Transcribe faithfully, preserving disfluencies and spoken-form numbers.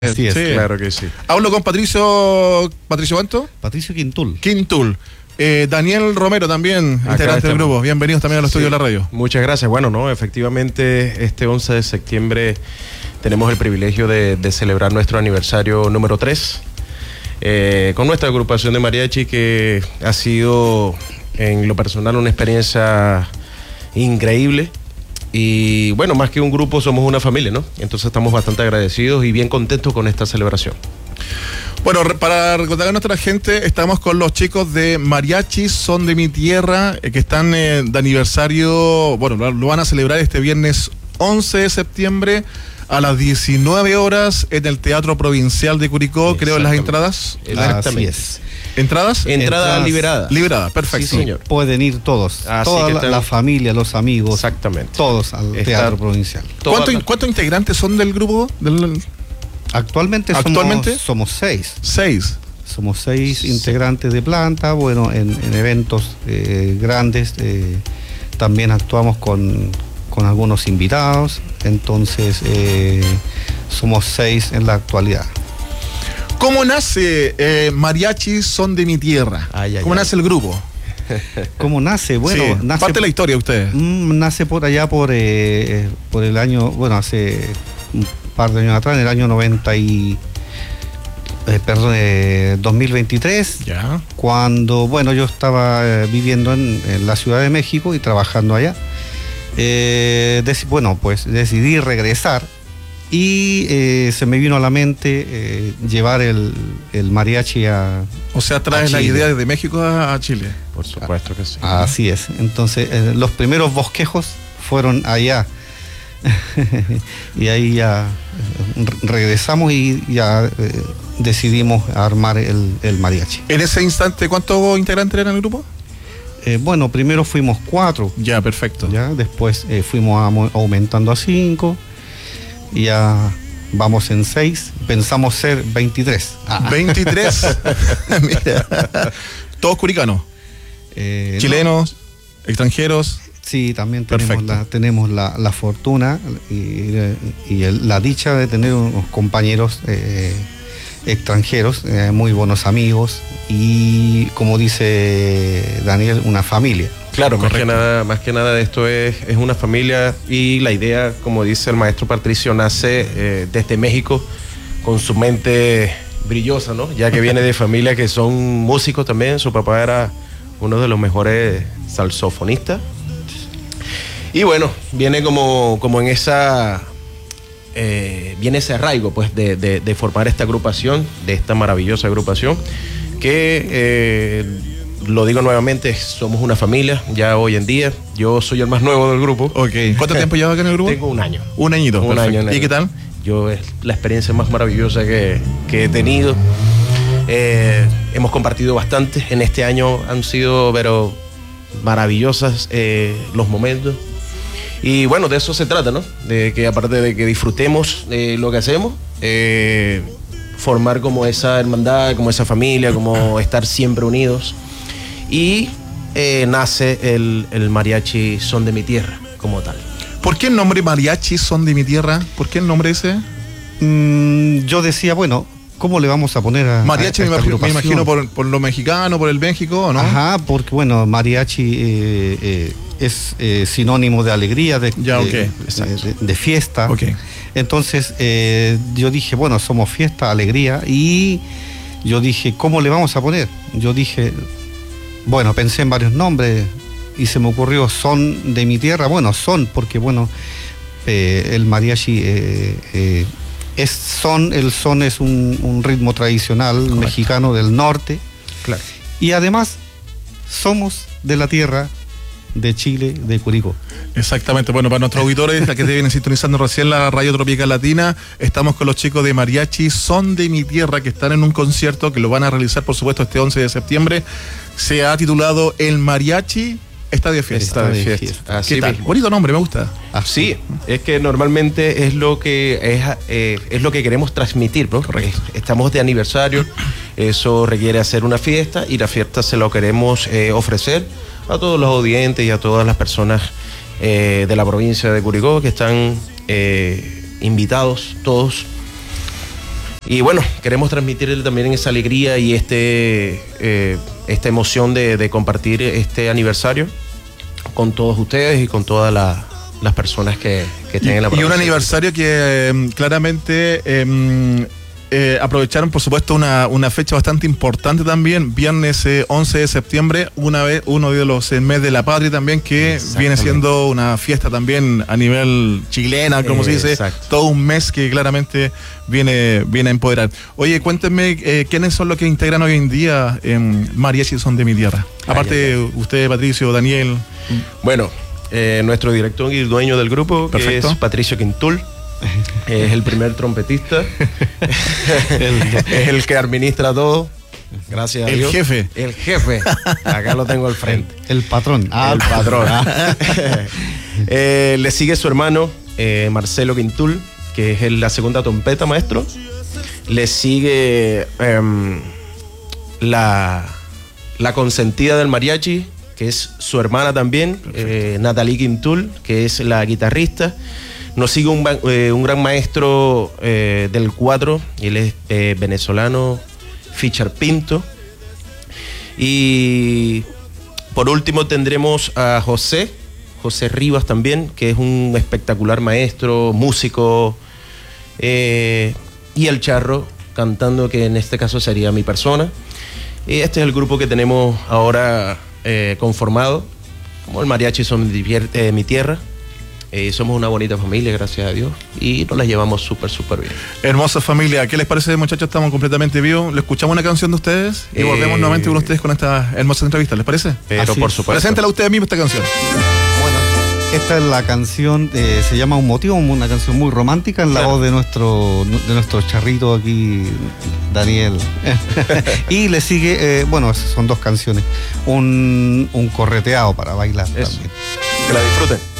Así es, sí, claro que sí. Hablo con Patricio, ¿Patricio cuánto? Patricio Quintul. Quintul. Eh, Daniel Romero también, Acá integrante del estamos. grupo. Bienvenidos también a los Sí. estudios de la radio. Muchas gracias. Bueno, no, efectivamente, este once de septiembre tenemos el privilegio de, de celebrar nuestro aniversario número tres eh, con nuestra agrupación de mariachi, que ha sido, en lo personal, una experiencia increíble. Y bueno, más que un grupo, somos una familia, ¿no? Entonces estamos bastante agradecidos y bien contentos con esta celebración. Bueno, para recordar a nuestra gente, estamos con los chicos de Mariachis Son de Mi Tierra, eh, que están eh, de aniversario, bueno, lo, lo van a celebrar este viernes once de septiembre a las diecinueve horas en el Teatro Provincial de Curicó, creo, en las entradas. Exactamente. Así es. ¿Entradas? Entrada Entradas liberada. Liberada, perfecto. Sí, señor. Pueden ir todos, Así toda que la, están- la familia, los amigos, Exactamente. todos al Está- Teatro Provincial. Toda ¿Cuánto- la- ¿Cuántos integrantes son del grupo? Del, Actualmente, ¿Actualmente? Somos, somos seis. seis. Somos seis integrantes de planta, bueno, en, en eventos eh, grandes eh, también actuamos con, con algunos invitados, entonces eh, somos seis en la actualidad. ¿Cómo nace eh, Mariachis Son de Mi Tierra? Ay, ay, ¿Cómo ay. nace el grupo? ¿Cómo nace? Bueno, Sí, nace, parte de la historia de ustedes. mm, nace por allá por, eh, por el año, bueno, hace un par de años atrás, en el año noventa y, eh, perdón, eh, dos mil veintitrés. Ya. Cuando, bueno, yo estaba eh, viviendo en, en la Ciudad de México y trabajando allá, eh, deci- bueno, pues decidí regresar y eh, se me vino a la mente eh, llevar el, el mariachi a... O sea, traes A la Chile. idea desde México a, a Chile. Por supuesto que sí. Así es. Entonces, eh, los primeros bosquejos fueron allá. Y ahí ya eh, regresamos y ya eh, decidimos armar el, el mariachi. En ese instante, ¿cuántos integrantes eran el grupo? Eh, bueno, primero fuimos cuatro. Ya, perfecto. Ya, después eh, fuimos amo- aumentando a cinco y ya vamos en seis, pensamos ser veintitrés. veintitrés. Mira. Todos curicanos. Eh, Chilenos, extranjeros. no, sí, también tenemos, Perfecto. la, tenemos la, la fortuna y, y el- la dicha de tener unos compañeros eh, extranjeros, eh, muy buenos amigos y, como dice Daniel, una familia. Claro, más Correcto. que nada, más que nada esto es, es una familia, y la idea, como dice el maestro Patricio, nace eh, desde México con su mente brillosa, ¿no? Ya que viene de familia que son músicos también. Su papá era uno de los mejores saxofonistas. Y bueno, viene como, como en esa... eh, viene ese arraigo, pues, de, de- de formar esta agrupación, de esta maravillosa agrupación, que... eh, lo digo nuevamente, somos una familia ya hoy en día. Yo soy el más nuevo del grupo. Ok. ¿Cuánto tiempo llevas acá en el grupo? Tengo un año. Un añito. Un perfecto. año en el- ¿Y qué tal? Yo es la experiencia más maravillosa que, que he tenido. Eh, hemos compartido bastante. En este año han sido, pero maravillosas eh, los momentos. Y bueno, de eso se trata, ¿no? De que aparte de que disfrutemos de lo que hacemos, eh, formar como esa hermandad, como esa familia, como estar siempre unidos. Y eh, nace el, el mariachi Son de Mi Tierra como tal. ¿Por qué el nombre Mariachis Son de Mi Tierra? ¿Por qué el nombre ese? Mm, yo decía, bueno, ¿cómo le vamos a poner a Mariachi a me esta imagino, me agrupación? imagino por, por lo mexicano, por el México, ¿no? Ajá, porque bueno, mariachi eh, eh, es eh, sinónimo de alegría, de, Ya, de- ok, de- exacto. de- de fiesta. Ok. Entonces eh, yo dije, bueno, somos fiesta, alegría, y yo dije, ¿cómo le vamos a poner? Yo dije, bueno, pensé en varios nombres y se me ocurrió Son de Mi Tierra. Bueno, son, porque bueno, eh, el mariachi eh, eh, es son, el son es un, un ritmo tradicional Correcto. mexicano del norte. Claro. Y además, somos de la tierra de Chile, de Curicó. Exactamente. Bueno, para nuestros auditores, la que te vienen sintonizando recién la Radio Tropical Latina, estamos con los chicos de Mariachi Son de Mi Tierra, que están en un concierto que lo van a realizar, por supuesto, este once de septiembre. Se ha titulado El Mariachi Está de Fiesta. Está de fiesta. Así ¿Qué tal? mismo. Bonito nombre, me gusta. Sí, es que normalmente es lo que es, eh, es lo que queremos transmitir, ¿no? Correcto. Estamos de aniversario, eso requiere hacer una fiesta, y la fiesta se lo queremos eh, ofrecer a todos los audientes y a todas las personas eh, de la provincia de Curicó, que están eh, invitados todos Y bueno, queremos transmitirle también esa alegría y este, eh, esta emoción de, de compartir este aniversario con todos ustedes y con todas la, las personas que, que estén y, en la Y un programación. aniversario que eh, claramente eh, eh, aprovecharon, por supuesto, una, una fecha bastante importante también, viernes eh, once de septiembre, una vez, uno de los eh, meses de la patria también, que viene siendo una fiesta también a nivel chilena, como eh, se dice, exacto. Todo un mes que claramente viene, viene a empoderar. Oye, cuéntenme, eh, ¿quiénes son los que integran hoy en día en Mariachi Son de Mi Tierra? Aparte, ay, ay, ay. usted, Patricio, Daniel. Bueno, eh, nuestro director y dueño del grupo, perfecto, que es Patricio Quintul. Es el primer trompetista. Es el que administra todo. Gracias a el Dios. El jefe. El jefe. Acá lo tengo al frente. El, el patrón. Ah, el patrón. eh, le sigue su hermano, eh, Marcelo Quintul, que es el, la segunda trompeta, maestro. Le sigue eh, la, la consentida del mariachi, que es su hermana también, eh, Natalie Quintul, que es la guitarrista. Nos sigue un, eh, un gran maestro eh, del cuatro, él es eh, venezolano, Fichar Pinto. Y por último tendremos a José, José Rivas también, que es un espectacular maestro, músico, eh, y el Charro, cantando, que en este caso sería mi persona. Y este es el grupo que tenemos ahora eh, conformado, como el Mariachi Son de Mi Tierra. Eh, somos una bonita familia, gracias a Dios, y nos la llevamos súper, súper bien. Hermosa familia. ¿Qué les parece, muchachos? Estamos completamente vivos. ¿Le escuchamos una canción de ustedes? Y eh, volvemos nuevamente con ustedes con esta hermosa entrevista, ¿les parece? Pero así por supuesto. Preséntela ustedes mismos esta canción. Bueno, esta es la canción, eh, se llama Un Motivo, una canción muy romántica en la claro. voz de nuestro, de nuestro charrito aquí, Daniel. Y le sigue, eh, bueno, son dos canciones. Un, un correteado para bailar Eso. también. Que la disfruten.